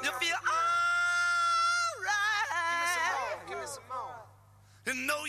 You feel alright. Give me some more. And know